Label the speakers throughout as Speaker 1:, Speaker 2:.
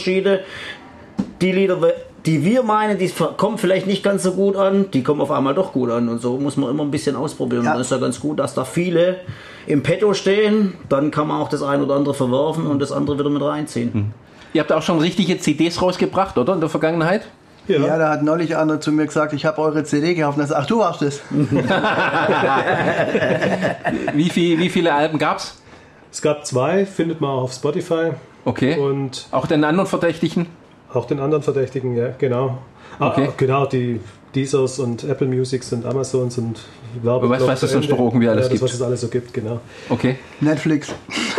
Speaker 1: Unterschiede. Die Lieder, die wir meinen, die kommen vielleicht nicht ganz so gut an, die kommen auf einmal doch gut an. Und so muss man immer ein bisschen ausprobieren. Ja. Und das ist ja ganz gut, dass da viele im Petto stehen. Dann kann man auch das eine oder andere verwerfen und das andere wieder mit reinziehen.
Speaker 2: Ihr habt auch schon richtige CDs rausgebracht, oder? In der Vergangenheit?
Speaker 3: Ja, da hat neulich einer zu mir gesagt, ich habe eure CD gekauft. Und ach, du warst es.
Speaker 2: Wie viele Alben gab's?
Speaker 4: Es gab 2, findet man auch auf Spotify.
Speaker 2: Okay. Und auch den anderen Verdächtigen?
Speaker 4: Auch den anderen Verdächtigen, ja, genau.
Speaker 2: Okay.
Speaker 4: Genau, die Deezers und Apple Musics und Amazons und
Speaker 2: Werbeblogs. Was es sonst noch irgendwie alles gibt.
Speaker 4: Was es alles so gibt, genau.
Speaker 2: Okay.
Speaker 3: Netflix.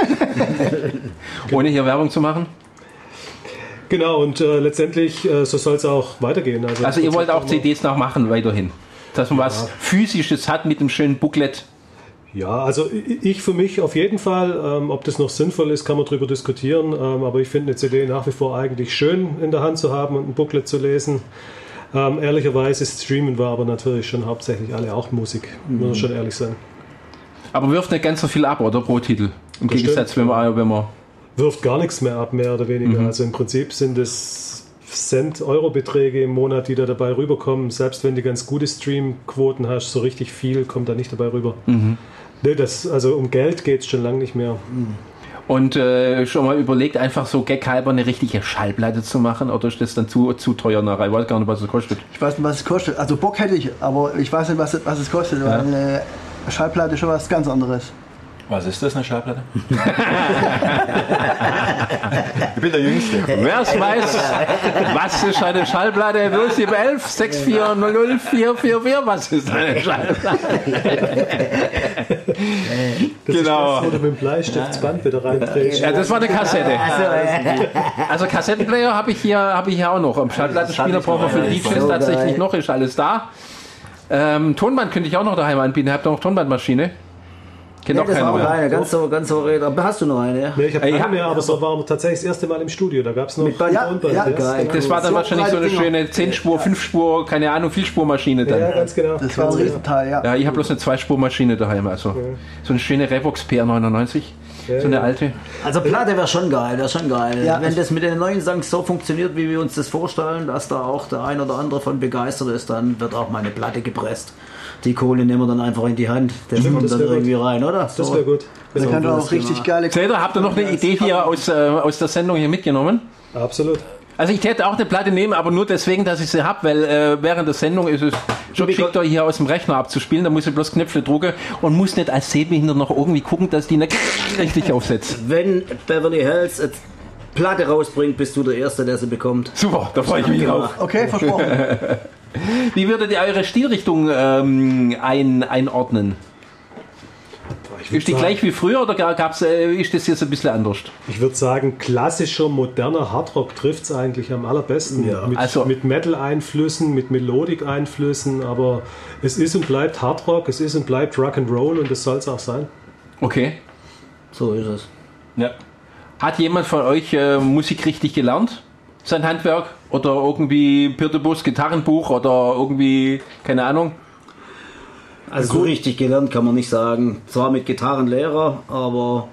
Speaker 2: Ohne hier Werbung zu machen?
Speaker 4: Genau, und letztendlich so soll es auch weitergehen.
Speaker 2: Also ihr wollt auch CDs noch machen weiterhin? Dass man was Physisches hat mit einem schönen Booklet?
Speaker 4: Ja, also ich für mich auf jeden Fall, ob das noch sinnvoll ist, kann man darüber diskutieren, aber ich finde eine CD nach wie vor eigentlich schön in der Hand zu haben und ein Booklet zu lesen. Ehrlicherweise streamen wir aber natürlich schon hauptsächlich alle auch Musik, muss man schon ehrlich sein.
Speaker 2: Aber wirft nicht ganz so viel ab, oder, pro Titel? Im Gegensatz, wenn man
Speaker 4: wirft gar nichts mehr ab, mehr oder weniger. Also im Prinzip sind es Cent-Euro-Beträge im Monat, die da dabei rüberkommen. Selbst wenn du ganz gute Streamquoten hast, so richtig viel kommt da nicht dabei rüber. Nee, also um Geld geht es schon lange nicht mehr.
Speaker 2: Und schon mal überlegt, einfach so gaghalber eine richtige Schallplatte zu machen? Oder ist das dann zu teuer nachher? Ich weiß gar nicht, was es kostet.
Speaker 3: Ich weiß nicht, was es kostet. Also Bock hätte ich, aber ich weiß nicht, was es kostet. Ja. Weil eine Schallplatte ist schon was ganz anderes.
Speaker 5: Was ist das, eine Schallplatte? Ich bin der Jüngste.
Speaker 2: Wer es weiß, was ist eine Schallplatte? 0711 6400 444. Was ist eine Schallplatte?
Speaker 4: Das genau. Ist das, wo du mit dem Bleistiftsband wieder reindrehst.
Speaker 2: Ja, das war eine Kassette. Also Kassettenplayer habe ich hier auch noch. Am Schallplattenspieler brauchen wir für DJs tatsächlich noch. Ist alles da. Tonband könnte ich auch noch daheim anbieten. Habt ihr noch Tonbandmaschine?
Speaker 1: Nee, das war auch eine, ganz so aber hast du noch eine? Ja?
Speaker 4: Nee, ich habe keine mehr, aber so war tatsächlich das erste Mal im Studio, da gab es noch
Speaker 2: Tonband. Das war dann wahrscheinlich so eine schöne 10-Spur, 5-Spur, keine Ahnung, 4-Spur-Maschine dann.
Speaker 4: Ja, ganz genau.
Speaker 3: Das war ein Riesenteil, ja.
Speaker 2: Ja, ich habe bloß eine 2-Spur-Maschine daheim, also so eine schöne Revox PR99, so eine alte.
Speaker 1: Also Platte wäre schon geil, Ja, wenn das mit den neuen Songs so funktioniert, wie wir uns das vorstellen, dass da auch der ein oder andere von begeistert ist, dann wird auch mal eine Platte gepresst. Die Kohle nehmen wir dann einfach in die Hand. Das kommt dann irgendwie rein, oder?
Speaker 4: So. Das wäre gut.
Speaker 3: Das kann auch richtig geile.
Speaker 2: Seht habt ihr noch eine Idee hier aus der Sendung hier mitgenommen?
Speaker 4: Absolut.
Speaker 2: Also ich hätte auch eine Platte nehmen, aber nur deswegen, dass ich sie habe, weil während der Sendung ist es schon geschickt, hier aus dem Rechner abzuspielen. Da muss ich bloß Knöpfe drücken und muss nicht als Sehbehindert noch irgendwie gucken, dass die nicht richtig aufsetzt.
Speaker 1: Wenn Beverly Hills eine Platte rausbringt, bist du der Erste, der sie bekommt.
Speaker 2: Super, da freue ich mich drauf.
Speaker 3: Okay, versprochen.
Speaker 2: Wie würdet ihr eure Stilrichtung einordnen? Ist die gleich wie früher oder ist das jetzt ein bisschen anders?
Speaker 4: Ich würde sagen, klassischer, moderner Hardrock trifft es eigentlich am allerbesten. Ja. Mit Metal-Einflüssen, mit Melodik-Einflüssen, aber es ist und bleibt Hardrock, es ist und bleibt Rock'n'Roll und das soll es auch sein.
Speaker 2: Okay.
Speaker 1: So ist es.
Speaker 2: Ja. Hat jemand von euch Musik richtig gelernt? Sein Handwerk? Oder irgendwie Pirtebus Gitarrenbuch oder irgendwie, keine Ahnung?
Speaker 1: Also so richtig gelernt kann man nicht sagen. Zwar mit Gitarrenlehrer, aber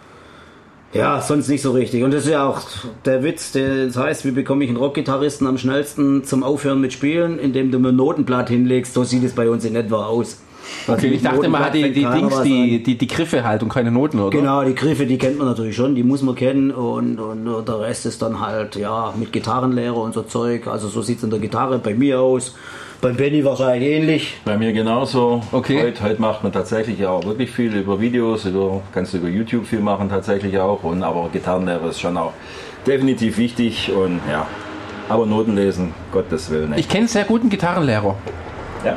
Speaker 1: ja, sonst nicht so richtig. Und das ist ja auch der Witz, das heißt, wie bekomme ich einen Rockgitarristen am schnellsten zum Aufhören mit Spielen, indem du mir ein Notenblatt hinlegst. So sieht es bei uns in etwa aus.
Speaker 2: Okay, ich dachte, man hat die Griffe halt und keine Noten, oder?
Speaker 1: Genau, die Griffe, die kennt man natürlich schon, die muss man kennen und der Rest ist dann halt, ja, mit Gitarrenlehrer und so Zeug. Also so sieht es in der Gitarre bei mir aus. Bei Benny wahrscheinlich ähnlich.
Speaker 5: Bei mir genauso.
Speaker 2: Okay.
Speaker 5: Heute macht man tatsächlich auch wirklich viel über Videos, kannst du über YouTube viel machen tatsächlich auch. Aber Gitarrenlehrer ist schon auch definitiv wichtig und ja, aber Noten lesen, Gottes Willen.
Speaker 2: Ich kenne einen sehr guten Gitarrenlehrer.
Speaker 5: Ja.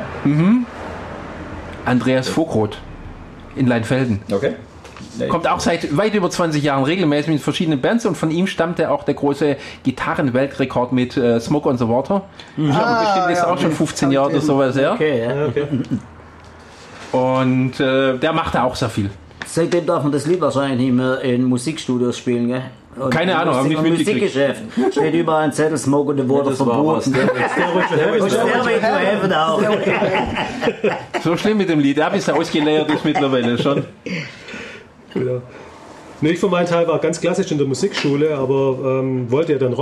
Speaker 2: Andreas Vogroth in Leinfelden.
Speaker 5: Okay. Ja,
Speaker 2: kommt auch seit weit über 20 Jahren regelmäßig mit verschiedenen Bands und von ihm stammte auch der große Gitarrenweltrekord mit Smoke on the Water. Ich glaube, bestimmt ist auch schon 15 Jahre oder sowas her.
Speaker 1: Okay, ja. Okay.
Speaker 2: Und der macht da auch sehr viel.
Speaker 1: Seitdem darf man das Lied wahrscheinlich nicht mehr in Musikstudios spielen, gell? Und
Speaker 2: keine Ahnung, haben nicht mitgekriegt.
Speaker 1: Musikgeschäft steht überall ein Zettel, Smoke on the Water verboten. Und Stairway to Heaven auch.
Speaker 2: So schlimm mit dem Lied, ja, bis er ausgeleert ist mittlerweile schon.
Speaker 4: Genau. Nee, ich für meinen Teil war ganz klassisch in der Musikschule, aber wollte ja dann